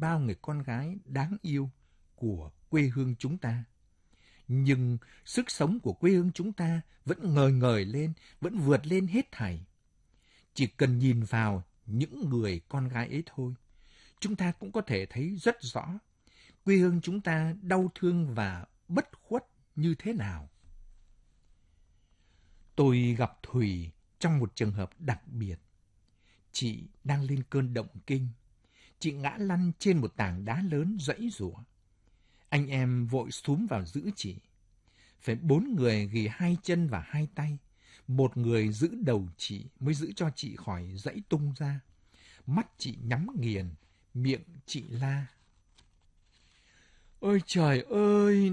bao người con gái đáng yêu của quê hương chúng ta. Nhưng sức sống của quê hương chúng ta vẫn ngời ngời lên, vẫn vượt lên hết thảy. Chỉ cần nhìn vào những người con gái ấy thôi, chúng ta cũng có thể thấy rất rõ quê hương chúng ta đau thương và bất khuất như thế nào. Tôi gặp Thùy trong một trường hợp đặc biệt. Chị đang lên cơn động kinh. Chị ngã lăn trên một tảng đá lớn giãy giụa. Anh em vội xúm vào giữ chị. Phải 4 người ghì 2 chân và 2 tay. Một người giữ đầu chị mới giữ cho chị khỏi giãy tung ra. Mắt chị nhắm nghiền, miệng chị la. Ôi trời ơi,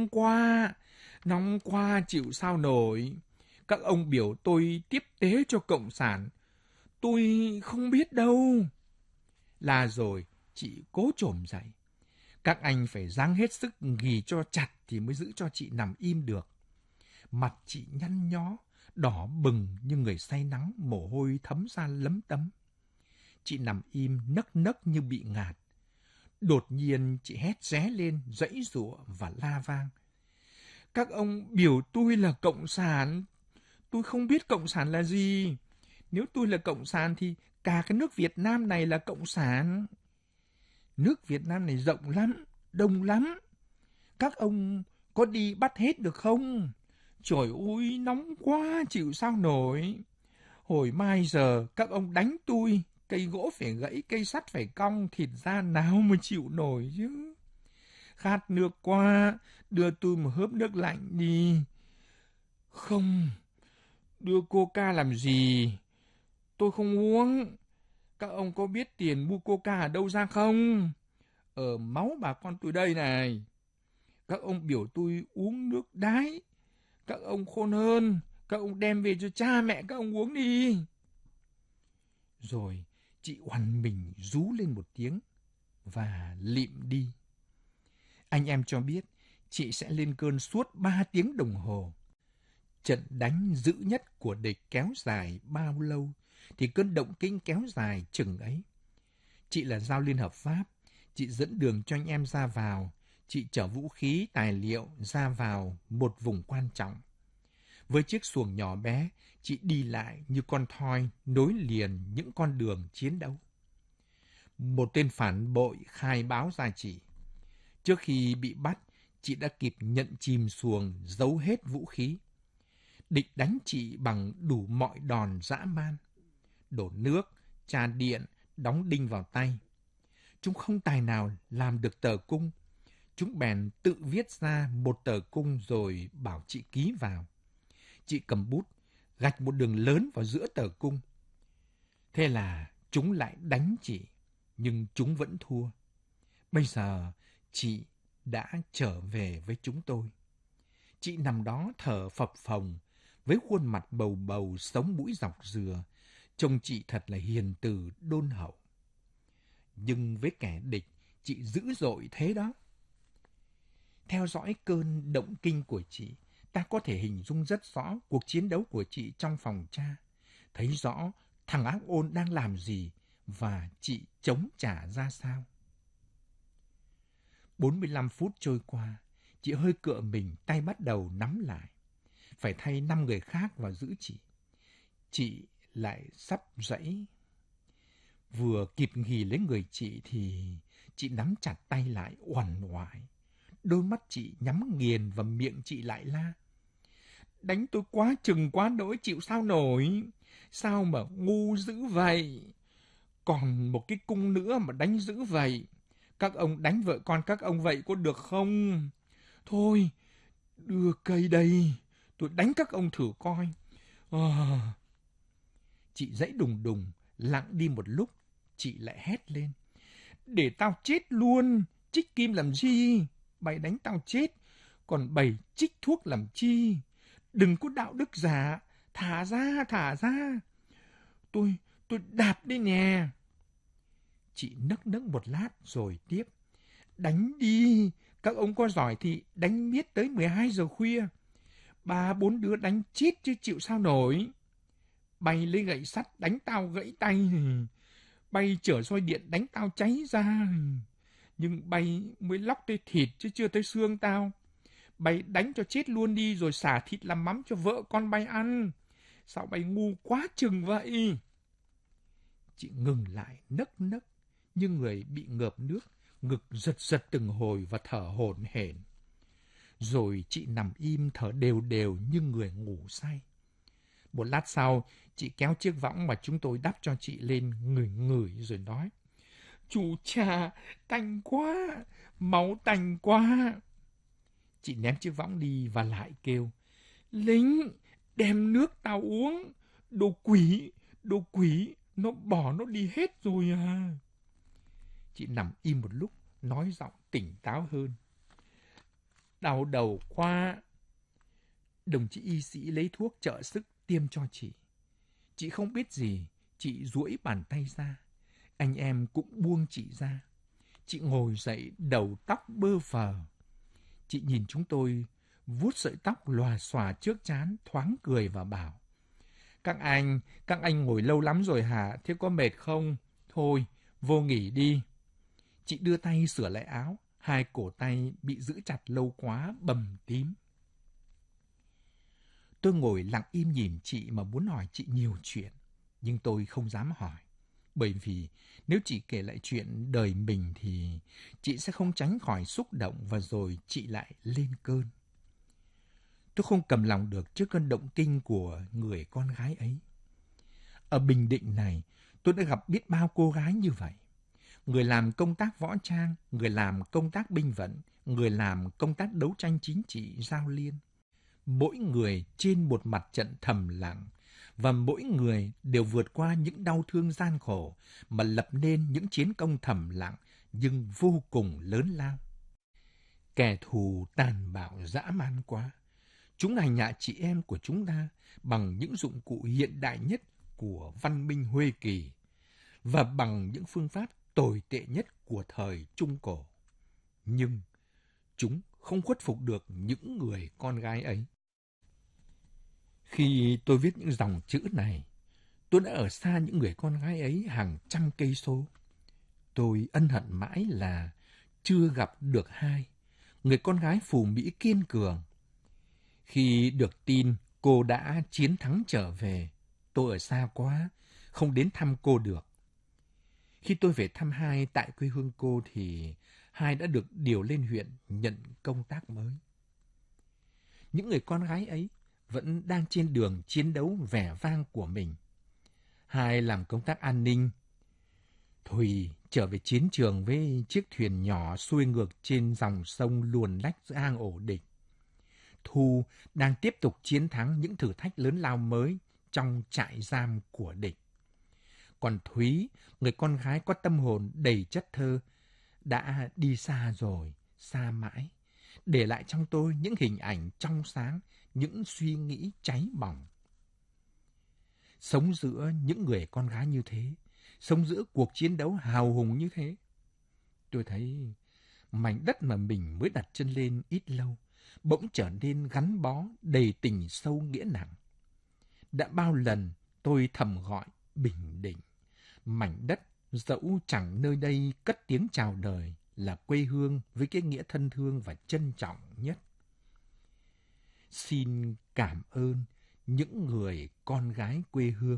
nóng quá chịu sao nổi. Các ông biểu tôi tiếp tế cho Cộng sản. Tôi không biết đâu. Là rồi, chị cố trồm dậy. Các anh phải ráng hết sức ghì cho chặt thì mới giữ cho chị nằm im được. Mặt chị nhăn nhó, đỏ bừng như người say nắng, mồ hôi thấm ra lấm tấm. Chị nằm im nấc nấc như bị ngạt. Đột nhiên chị hét ré lên, giãy giụa và la vang. Các ông biểu tôi là Cộng sản. Tôi không biết Cộng sản là gì. Nếu tôi là Cộng sản thì cả cái nước Việt Nam này là Cộng sản. Nước Việt Nam này rộng lắm, đông lắm. Các ông có đi bắt hết được không? Trời ơi, nóng quá, chịu sao nổi. Hồi mai giờ các ông đánh tôi, cây gỗ phải gãy, cây sắt phải cong, thịt da nào mà chịu nổi chứ. Khát nước quá, đưa tôi một hớp nước lạnh đi. Không, đưa Coca làm gì? Tôi không uống. Các ông có biết tiền mua Coca ở đâu ra không? Ở máu bà con tôi đây này. Các ông biểu tôi uống nước đái. Các ông khôn hơn. Các ông đem về cho cha mẹ các ông uống đi. Rồi chị oằn mình rú lên một tiếng và lịm đi. Anh em cho biết chị sẽ lên cơn suốt 3 tiếng đồng hồ. Trận đánh dữ nhất của địch kéo dài bao lâu thì cơn động kinh kéo dài chừng ấy. Chị là giao liên hợp pháp, chị dẫn đường cho anh em ra vào, chị chở vũ khí, tài liệu ra vào một vùng quan trọng. Với chiếc xuồng nhỏ bé, chị đi lại như con thoi nối liền những con đường chiến đấu. Một tên phản bội khai báo ra chị. Trước khi bị bắt, chị đã kịp nhận chìm xuồng, giấu hết vũ khí. Địch đánh chị bằng đủ mọi đòn dã man. Đổ nước, trà điện, đóng đinh vào tay. Chúng không tài nào làm được tờ cung. Chúng bèn tự viết ra một tờ cung rồi bảo chị ký vào. Chị cầm bút, gạch một đường lớn vào giữa tờ cung. Thế là chúng lại đánh chị, nhưng chúng vẫn thua. Bây giờ chị đã trở về với chúng tôi. Chị nằm đó thở phập phồng, với khuôn mặt bầu bầu, sống mũi dọc dừa. Trông chị thật là hiền từ đôn hậu. Nhưng với kẻ địch, chị dữ dội thế đó. Theo dõi cơn động kinh của chị, ta có thể hình dung rất rõ cuộc chiến đấu của chị trong phòng cha. Thấy rõ thằng ác ôn đang làm gì và chị chống trả ra sao. 45 phút trôi qua, chị hơi cựa mình, tay bắt đầu nắm lại. Phải thay 5 người khác vào giữ chị. Chị lại sắp giãy. Vừa kịp ghì lấy người chị thì chị nắm chặt tay lại uằn oải. Đôi mắt chị nhắm nghiền và miệng chị lại la. Đánh tôi quá chừng quá đỗi, chịu sao nổi. Sao mà ngu dữ vậy? Còn một cái cung nữa mà đánh dữ vậy. Các ông đánh vợ con các ông vậy có được không? Thôi, đưa cây đây. Tôi đánh các ông thử coi. Chị giãy đùng đùng, lặng đi một lúc. Chị lại hét lên. Để tao chết luôn. Chích kim làm gì? Bày đánh tao chết. Còn bày chích thuốc làm chi? Đừng có đạo đức giả. Thả ra, thả ra. Tôi đạp đi nè. Chị nấc nấc một lát rồi tiếp. Đánh đi. Các ông có giỏi thì đánh miết tới 12 giờ khuya. 3-4 đứa đánh chết chứ chịu sao nổi. Bay lấy gậy sắt đánh tao gãy tay. Bay chở roi điện đánh tao cháy da. Nhưng bay mới lóc tới thịt chứ chưa tới xương tao. Bay đánh cho chết luôn đi rồi xả thịt làm mắm cho vợ con bay ăn. Sao bay ngu quá chừng vậy? Chị ngừng lại nấc nấc như người bị ngợp nước, ngực giật giật từng hồi và thở hổn hển. Rồi chị nằm im thở đều đều như người ngủ say. Một lát sau, chị kéo chiếc võng mà chúng tôi đắp cho chị lên ngửi ngửi rồi nói: Chú cha, tanh quá, máu tanh quá. Chị ném chiếc võng đi và lại kêu: Lính, đem nước tao uống. Đồ quỷ, nó bỏ nó đi hết rồi à. Chị nằm im một lúc, nói giọng tỉnh táo hơn: Đau đầu quá. Đồng chí y sĩ lấy thuốc trợ sức tiêm cho chị. Chị không biết gì, chị duỗi bàn tay ra. Anh em cũng buông chị ra. Chị ngồi dậy, đầu tóc bơ phờ. Chị nhìn chúng tôi, vuốt sợi tóc lòa xòa trước trán, thoáng cười và bảo: Các anh ngồi lâu lắm rồi hả? Thế có mệt không? Thôi, vô nghỉ đi. Chị đưa tay sửa lại áo, hai cổ tay bị giữ chặt lâu quá, bầm tím. Tôi ngồi lặng im nhìn chị mà muốn hỏi chị nhiều chuyện, nhưng tôi không dám hỏi. Bởi vì nếu chị kể lại chuyện đời mình thì chị sẽ không tránh khỏi xúc động và rồi chị lại lên cơn. Tôi không cầm lòng được trước cơn động kinh của người con gái ấy. Ở Bình Định này, tôi đã gặp biết bao cô gái như vậy. Người làm công tác võ trang, người làm công tác binh vận, người làm công tác đấu tranh chính trị giao liên. Mỗi người trên một mặt trận thầm lặng, và mỗi người đều vượt qua những đau thương gian khổ mà lập nên những chiến công thầm lặng nhưng vô cùng lớn lao. Kẻ thù tàn bạo dã man quá. Chúng hành hạ chị em của chúng ta bằng những dụng cụ hiện đại nhất của văn minh Huê Kỳ và bằng những phương pháp tồi tệ nhất của thời Trung Cổ. Nhưng chúng không khuất phục được những người con gái ấy. Khi tôi viết những dòng chữ này, tôi đã ở xa những người con gái ấy hàng trăm cây số. Tôi ân hận mãi là chưa gặp được hai, người con gái phù mỹ kiên cường. Khi được tin cô đã chiến thắng trở về, tôi ở xa quá, không đến thăm cô được. Khi tôi về thăm hai tại quê hương cô thì hai đã được điều lên huyện nhận công tác mới. Những người con gái ấy vẫn đang trên đường chiến đấu vẻ vang của mình. Hai làm công tác an ninh. Thùy trở về chiến trường với chiếc thuyền nhỏ xuôi ngược trên dòng sông luồn lách giữa hang ổ địch. Thu đang tiếp tục chiến thắng những thử thách lớn lao mới trong trại giam của địch. Còn Thúy, người con gái có tâm hồn đầy chất thơ, đã đi xa rồi, xa mãi, để lại trong tôi những hình ảnh trong sáng, những suy nghĩ cháy bỏng. Sống giữa những người con gái như thế, sống giữa cuộc chiến đấu hào hùng như thế, tôi thấy mảnh đất mà mình mới đặt chân lên ít lâu, bỗng trở nên gắn bó đầy tình sâu nghĩa nặng. Đã bao lần tôi thầm gọi Bình Định, mảnh đất dẫu chẳng nơi đây cất tiếng chào đời, là quê hương với cái nghĩa thân thương và trân trọng nhất. Xin cảm ơn những người con gái quê hương.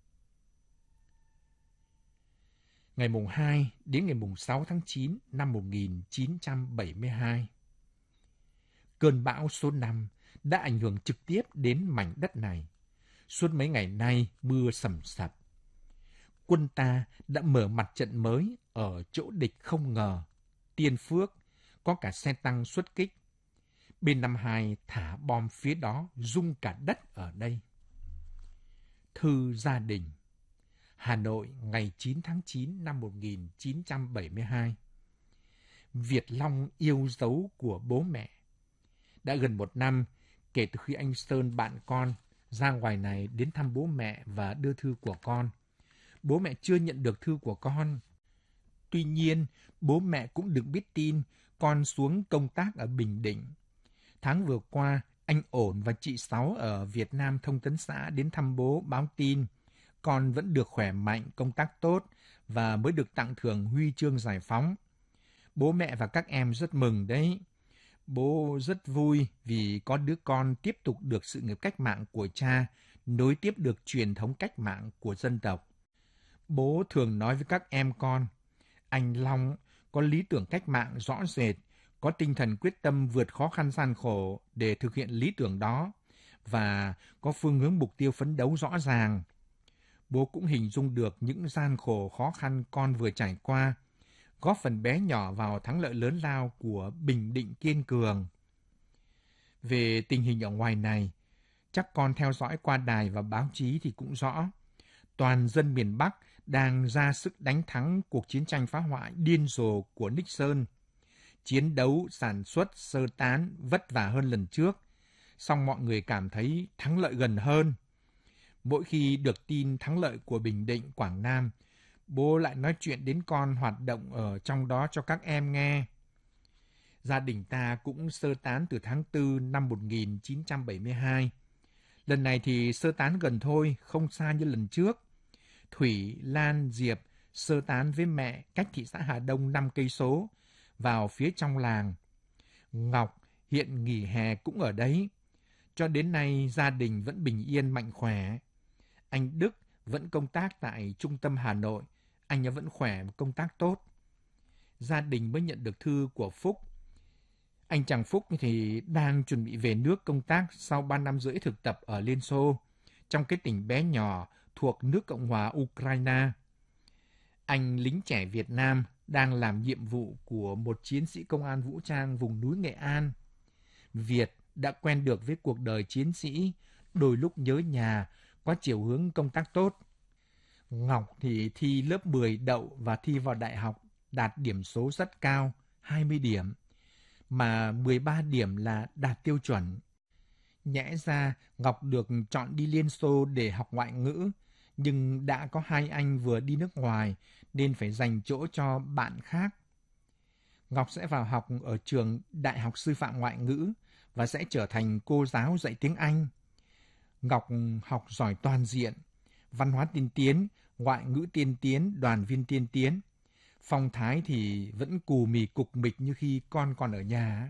Ngày mùng 2 đến ngày mùng 6 tháng 9 năm 1972, cơn bão số 5 đã ảnh hưởng trực tiếp đến mảnh đất này. Suốt mấy ngày nay mưa sầm sập. Quân ta đã mở mặt trận mới ở chỗ địch không ngờ. Tiên Phước có cả xe tăng xuất kích. B-52 thả bom phía đó rung cả đất ở đây. Thư gia đình. Hà Nội ngày 9 tháng 9 năm 1972. Việt Long yêu dấu của bố mẹ. Đã gần 1 năm kể từ khi anh Sơn bạn con ra ngoài này đến thăm bố mẹ và đưa thư của con. Bố mẹ chưa nhận được thư của con. Tuy nhiên, bố mẹ cũng được biết tin con xuống công tác ở Bình Định. Tháng vừa qua, anh Ổn và chị Sáu ở Việt Nam Thông tấn xã đến thăm bố báo tin con vẫn được khỏe mạnh, công tác tốt và mới được tặng thưởng huy chương giải phóng. Bố mẹ và các em rất mừng đấy. Bố rất vui vì có đứa con tiếp tục được sự nghiệp cách mạng của cha, nối tiếp được truyền thống cách mạng của dân tộc. Bố thường nói với các em con, anh Long có lý tưởng cách mạng rõ rệt, có tinh thần quyết tâm vượt khó khăn gian khổ để thực hiện lý tưởng đó và có phương hướng mục tiêu phấn đấu rõ ràng. Bố cũng hình dung được những gian khổ khó khăn con vừa trải qua, góp phần bé nhỏ vào thắng lợi lớn lao của Bình Định kiên cường. Về tình hình ở ngoài này, chắc con theo dõi qua đài và báo chí thì cũng rõ. Toàn dân miền Bắc đang ra sức đánh thắng cuộc chiến tranh phá hoại điên rồ của Nixon. Chiến đấu, sản xuất, sơ tán vất vả hơn lần trước, song mọi người cảm thấy thắng lợi gần hơn. Mỗi khi được tin thắng lợi của Bình Định, Quảng Nam, bố lại nói chuyện đến con hoạt động ở trong đó cho các em nghe. Gia đình ta cũng sơ tán từ tháng 4 năm 1972. Lần này thì sơ tán gần thôi, không xa như lần trước. Thủy, Lan, Diệp sơ tán với mẹ cách thị xã Hà Đông 5 cây số vào phía trong làng. Ngọc hiện nghỉ hè cũng ở đấy. Cho đến nay gia đình vẫn bình yên mạnh khỏe. Anh Đức vẫn công tác tại trung tâm Hà Nội, anh ấy vẫn khỏe và công tác tốt. Gia đình mới nhận được thư của Phúc. Anh chàng Phúc thì đang chuẩn bị về nước công tác sau 3 năm rưỡi thực tập ở Liên Xô, trong cái tỉnh bé nhỏ thuộc nước Cộng hòa Ukraine. Anh lính trẻ Việt Nam đang làm nhiệm vụ của một chiến sĩ công an vũ trang vùng núi Nghệ An. Việt đã quen được với cuộc đời chiến sĩ, đôi lúc nhớ nhà, có chiều hướng công tác tốt. Ngọc thì thi lớp 10 đậu và thi vào đại học, đạt điểm số rất cao, 20 điểm, mà 13 điểm là đạt tiêu chuẩn. Nhẽ ra Ngọc được chọn đi Liên Xô để học ngoại ngữ, nhưng đã có 2 anh vừa đi nước ngoài nên phải dành chỗ cho bạn khác. Ngọc sẽ vào học ở trường Đại học Sư phạm Ngoại ngữ và sẽ trở thành cô giáo dạy tiếng Anh. Ngọc học giỏi toàn diện, văn hóa tiên tiến, ngoại ngữ tiên tiến, đoàn viên tiên tiến. Phong thái thì vẫn cù mì cục mịch như khi con còn ở nhà.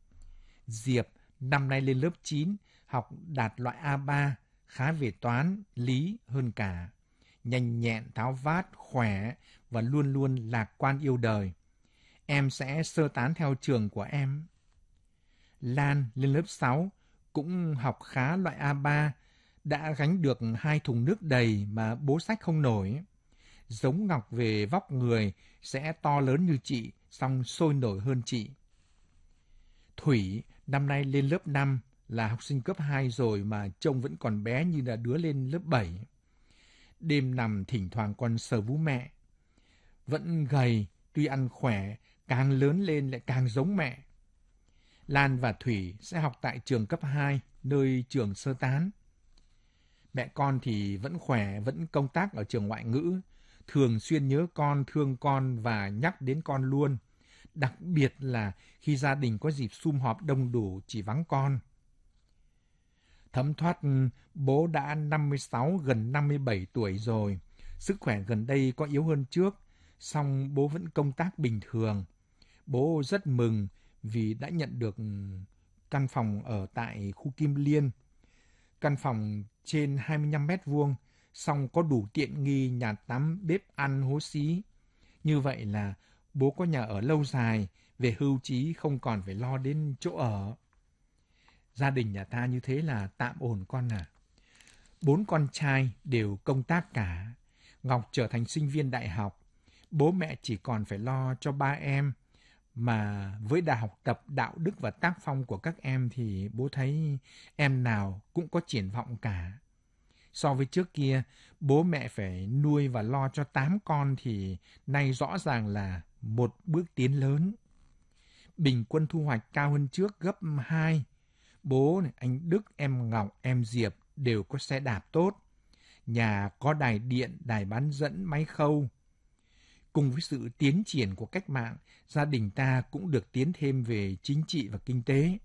Diệp năm nay lên lớp 9, học đạt loại A3, khá về toán, lý hơn cả. Nhanh nhẹn, tháo vát, khỏe và luôn luôn lạc quan yêu đời. Em sẽ sơ tán theo trường của em. Lan lên lớp 6, cũng học khá loại A3, đã gánh được 2 thùng nước đầy mà bố xách không nổi. Giống Ngọc về vóc người sẽ to lớn như chị, song sôi nổi hơn chị. Thủy năm nay lên lớp 5, là học sinh cấp 2 rồi mà trông vẫn còn bé như là đứa lên lớp 7. Đêm nằm thỉnh thoảng còn sờ vú mẹ. Vẫn gầy, tuy ăn khỏe, càng lớn lên lại càng giống mẹ. Lan và Thủy sẽ học tại trường cấp 2, nơi trường sơ tán. Mẹ con thì vẫn khỏe, vẫn công tác ở trường ngoại ngữ, thường xuyên nhớ con, thương con và nhắc đến con luôn. Đặc biệt là khi gia đình có dịp sum họp đông đủ chỉ vắng con. Thấm thoát bố đã 56, gần 57 tuổi rồi. Sức khỏe gần đây có yếu hơn trước, song bố vẫn công tác bình thường. Bố rất mừng vì đã nhận được căn phòng ở tại khu Kim Liên. Căn phòng trên 25 mét vuông, song có đủ tiện nghi nhà tắm, bếp ăn, hố xí. Như vậy là bố có nhà ở lâu dài, về hưu trí không còn phải lo đến chỗ ở. Gia đình nhà ta như thế là tạm ổn con à. 4 con trai đều công tác cả. Ngọc trở thành sinh viên đại học. Bố mẹ chỉ còn phải lo cho 3 em. Mà với đà học tập, đạo đức và tác phong của các em thì bố thấy em nào cũng có triển vọng cả. So với trước kia, bố mẹ phải nuôi và lo cho 8 con thì nay rõ ràng là một bước tiến lớn. Bình quân thu hoạch cao hơn trước gấp 2. Bố, anh Đức, em Ngọc, em Diệp đều có xe đạp tốt. Nhà có đài điện, đài bán dẫn, máy khâu. Cùng với sự tiến triển của cách mạng, gia đình ta cũng được tiến thêm về chính trị và kinh tế.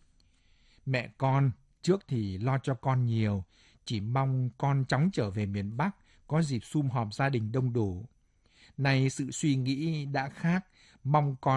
Mẹ con trước thì lo cho con nhiều, chỉ mong con chóng trở về miền Bắc, có dịp sum họp gia đình đông đủ. Nay sự suy nghĩ đã khác, mong con